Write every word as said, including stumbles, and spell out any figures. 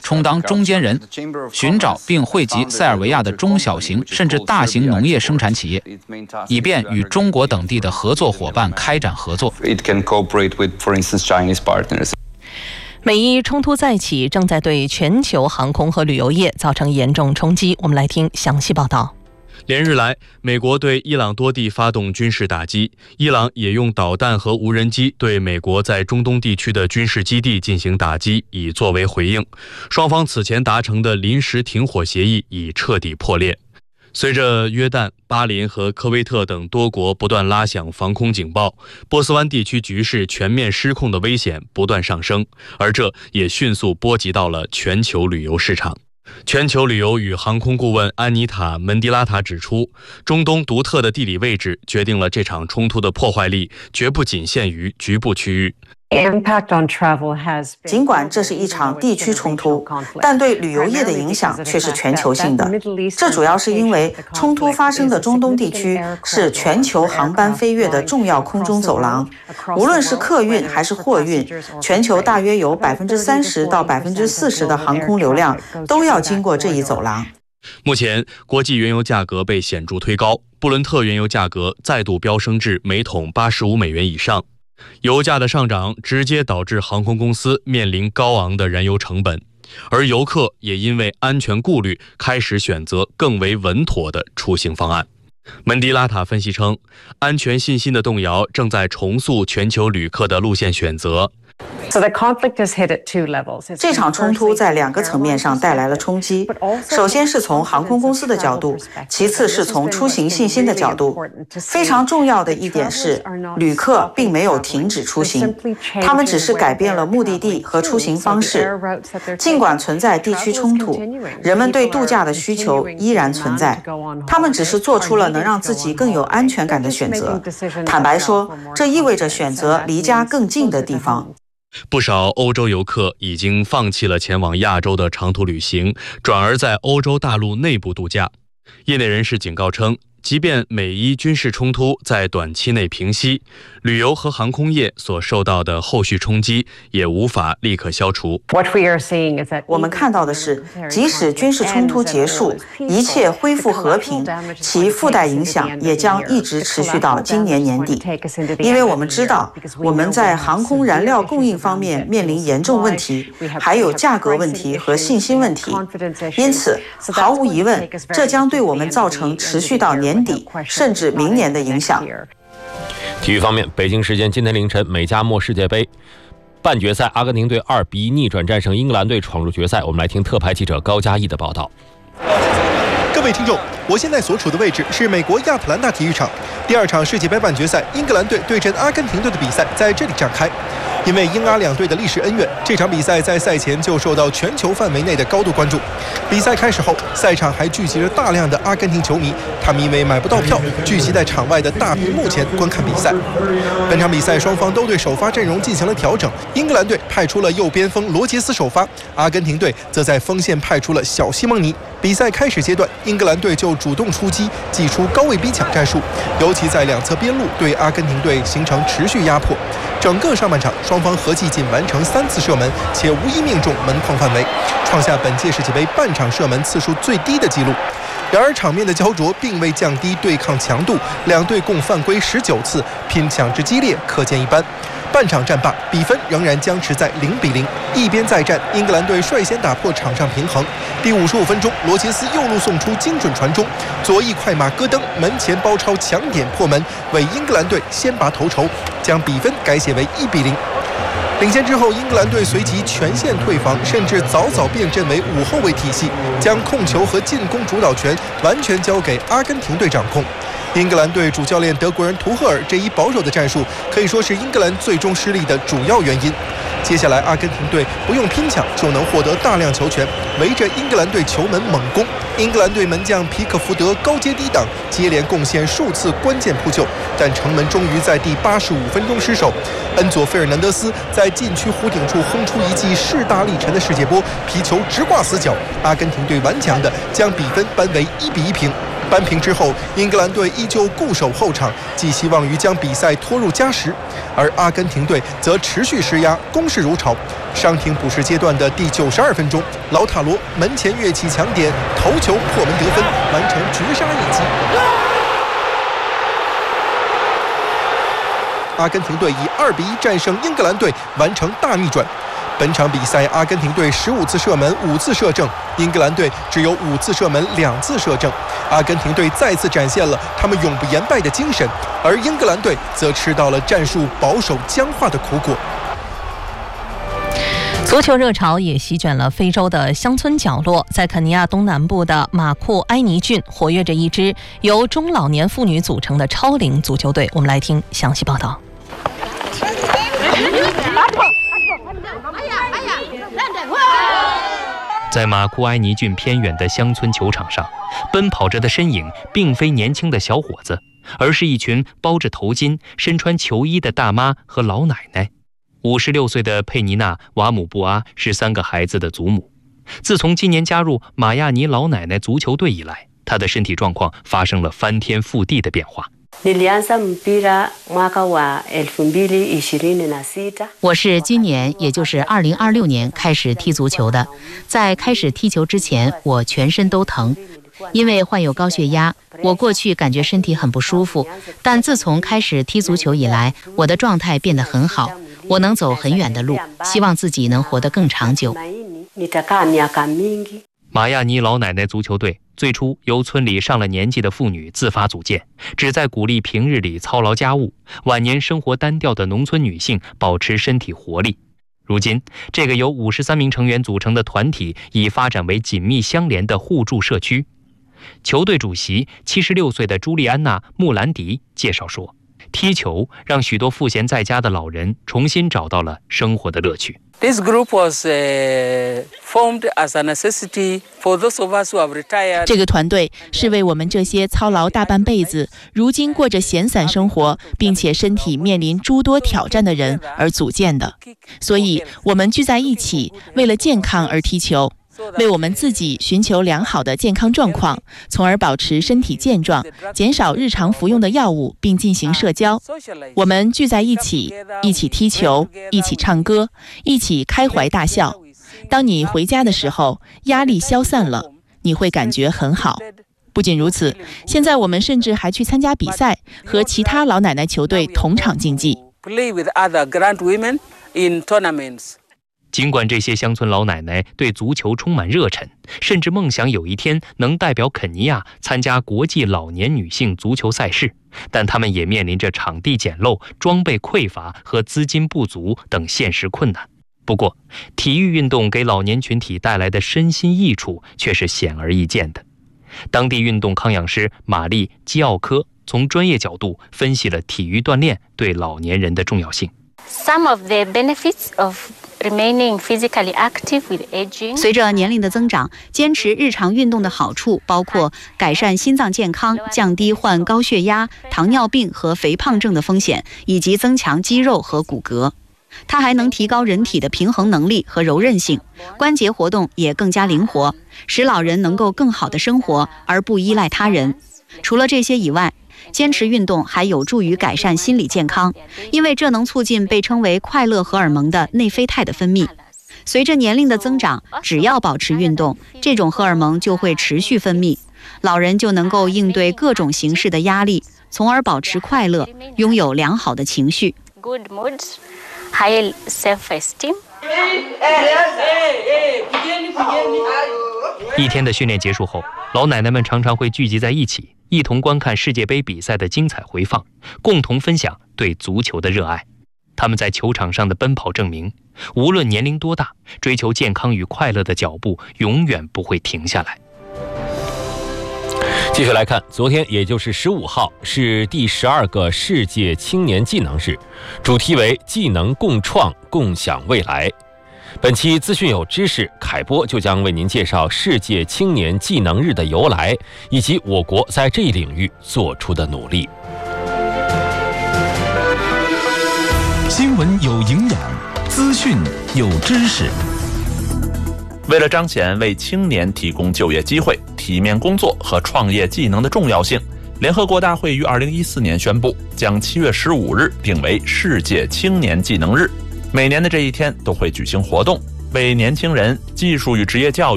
充当中间人，寻找并汇集塞尔维亚的中小型甚至大型农业生产企业，以便与中国等地的合作伙伴开展合作。 美伊冲突再起，正在对全球航空和旅游业造成严重冲击。我们来听详细报道。 连日来，美国对伊朗多地发动军事打击，伊朗也用导弹和无人机对美国在中东地区的军事基地进行打击，以作为回应。双方此前达成的临时停火协议已彻底破裂。随着约旦、巴林和科威特等多国不断拉响防空警报，波斯湾地区局势全面失控的危险不断上升，而这也迅速波及到了全球旅游市场。全球旅游与航空顾问安妮塔·门迪拉塔指出，中东独特的地理位置决定了这场冲突的破坏力绝不仅限于局部区域。 尽管这是一场地区冲突，但对旅游业的影响却是全球性的。这主要是因为冲突发生的中东地区是全球航班飞越的重要空中走廊，无论是客运还是货运，全球大约有百分之三十到百分之四十的航空流量都要经过这一走廊。 目前，国际原油价格被显著推高，布伦特原油价格再度飙升至每桶八十五美元以上。油价的上涨直接导致航空公司面临高昂的燃油成本，而游客也因为安全顾虑开始选择更为稳妥的出行方案。门迪拉塔分析称，安全信心的动摇正在重塑全球旅客的路线选择。 这场冲突在两个层面上带来了冲击，首先是从航空公司的角度，其次是从出行信心的角度。非常重要的一点是，旅客并没有停止出行，他们只是改变了目的地和出行方式。尽管存在地区冲突，人们对度假的需求依然存在，他们只是做出了能让自己更有安全感的选择。坦白说，这意味着选择离家更近的地方。 不少欧洲游客已经放弃了前往亚洲的长途旅行，转而在欧洲大陆内部度假。业内人士警告称，即便美伊军事冲突在短期内平息，旅游和航空业所受到的后续冲击也无法立刻消除。 我们看到的是，即使军事冲突结束，一切恢复和平，其附带影响也将一直持续到今年年底。因为我们知道，我们在航空燃料供应方面面临严重问题，还有价格问题和信心问题。因此，毫无疑问，这将对我们造成持续到年底甚至明年的影响。 体育方面，北京时间今天凌晨，美加墨世界杯半决赛，阿根廷队二比一逆转战胜英格兰队，闯入决赛。我们来听特派记者高嘉毅的报道。 各位听众，我现在所处的位置是美国亚特兰大体育场，第二场世界杯半决赛英格兰队对阵阿根廷队的比赛在这里展开。因为英阿两队的历史恩怨，这场比赛在赛前就受到全球范围内的高度关注。比赛开始后，赛场还聚集着大量的阿根廷球迷，他们因为买不到票，聚集在场外的大屏幕前观看比赛。本场比赛双方都对首发阵容进行了调整，英格兰队派出了右边锋罗杰斯首发，阿根廷队则在锋线派出了小西蒙尼。比赛开始阶段，英格兰队就主动出击，祭出高位逼抢战术，尤其在两侧边路对阿根廷队形成持续压迫。整个上半场，双方合计仅完成三次射门，且无一命中门框范围，创下本届世界杯半场射门次数最低的纪录。然而，场面的焦灼并未降低对抗强度，两队共犯规十九次，拼抢之激烈可见一斑。半场战罢，比分仍然僵持在零比零。一边再战，英格兰队率先打破场上平衡。第五十五分钟，罗杰斯右路送出精准传中，左翼快马戈登门前包抄强点破门，为英格兰队先拔头筹，将比分改写为一比零。领先之后，英格兰队随即全线退防，甚至早早变阵为五后卫体系，将控球和进攻主导权完全交给阿根廷队掌控。英格兰队主教练德国人图赫尔这一保守的战术，可以说是英格兰最终失利的主要原因。接下来，阿根廷队不用拼抢就能获得大量球权，围着英格兰队球门猛攻。英格兰队门将皮克福德高接低挡，接连贡献数次关键扑救，但城门终于在第八十五分钟失守。恩佐费尔南德斯在禁区弧顶处轰出一记势大力沉的世界波，皮球直挂死角，阿根廷队顽强地将比分扳为一比一平。 扳平之后，英格兰队依旧固守后场，寄希望于将比赛拖入加时，而阿根廷队则持续施压，攻势如潮。伤停补时阶段的第九十二分钟，劳塔罗门前跃起抢点，头球破门得分，完成绝杀一击。阿根廷队以二比一战胜英格兰队，完成大逆转。本场比赛，阿根廷队十五次射门五次射正，英格兰队只有五次射门两次射正。阿根廷队再次展现了他们永不言败的精神，而英格兰队则吃到了战术保守僵化的苦果。 足球热潮也席卷了非洲的乡村角落，在肯尼亚东南部的马库埃尼郡活跃着一支由中老年妇女组成的超龄足球队。我们来听详细报道。 在马库埃尼郡偏远的乡村球场上，奔跑着的身影并非年轻的小伙子，而是一群包着头巾、身穿球衣的大妈和老奶奶。五十六岁的佩尼娜·瓦姆布阿是三个孩子的祖母。自从今年加入马亚尼老奶奶足球队以来，她的身体状况发生了翻天覆地的变化。 我是今年，也就是二零二六年开始踢足球的。在开始踢球之前，我全身都疼，因为患有高血压。我过去感觉身体很不舒服，但自从开始踢足球以来，我的状态变得很好，我能走很远的路，希望自己能活得更长久。 马亚尼老奶奶足球队最初由村里上了年纪的妇女自发组建，旨在鼓励平日里操劳家务、晚年生活单调的农村女性保持身体活力。如今，这个由五十三名成员组成的团体已发展为紧密相连的互助社区。球队主席七十六岁的朱利安娜·穆兰迪介绍说，踢球让许多赋闲在家的老人重新找到了生活的乐趣。 This group was uh, formed as a necessity for those of us who have retired. 这个团队是为我们这些操劳大半辈子，如今过着闲散生活，并且身体面临诸多挑战的人而组建的。所以，我们聚在一起，为了健康而踢球。为我们自己寻求良好的健康状况，从而保持身体健壮，减少日常服用的药物，并进行社交。我们聚在一起，一起踢球，一起唱歌，一起开怀大笑。当你回家的时候，压力消散了，你会感觉很好。不仅如此，现在我们甚至还去参加比赛，和其他老奶奶球队同场竞技。 尽管这些乡村老奶奶对足球充满热忱，甚至梦想有一天能代表肯尼亚参加国际老年女性足球赛事，但她们也面临着场地简陋、装备匮乏和资金不足等现实困难。不过，体育运动给老年群体带来的身心益处却是显而易见的。当地运动康养师玛丽·基奥科从专业角度分析了体育锻炼对老年人的重要性。 Some of the benefits of remaining physically active with aging. 随着年龄的增长，坚持日常运动的好处包括改善心脏健康、降低患高血压、糖尿病和肥胖症的风险，以及增强肌肉和骨骼。它还能提高人体的平衡能力和柔韧性，关节活动也更加灵活，使老人能够更好的生活而不依赖他人。除了这些以外，坚持运动还有助于改善心理健康，因为这能促进被称为快乐荷尔蒙的内啡肽的分泌。随着年龄的增长，只要保持运动，这种荷尔蒙就会持续分泌，老人就能够应对各种形式的压力，从而保持快乐，拥有良好的情绪。 Good mood, high self-esteem. 一天的训练结束后，老奶奶们常常会聚集在一起，一同观看世界杯比赛的精彩回放，共同分享对足球的热爱。他们在球场上的奔跑证明，无论年龄多大，追求健康与快乐的脚步永远不会停下来。 继续来看，昨天也就是十五号是第十二个世界青年技能日，主题为技能共创，共享未来。本期资讯有知识，凯波就将为您介绍世界青年技能日的由来，以及我国在这一领域做出的努力。 新闻有营养，资讯有知识。 为了彰显为青年提供就业机会、体面工作和创业技能的重要性，联合国大会于二零一四年宣布，将七月十五日定为世界青年技能日。每年的这一天都会举行活动，为年轻人技术与职业教育